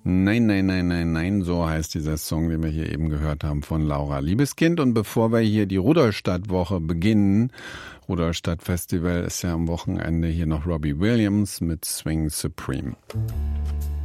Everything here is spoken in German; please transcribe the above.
Nein, nein, nein, nein, nein, so heißt dieser Song, den wir hier eben gehört haben von Laura Liebeskind. Und bevor wir hier die Rudolstadt-Woche beginnen, Rudolstadt-Festival ist ja am Wochenende, hier noch Robbie Williams mit Swing Supreme.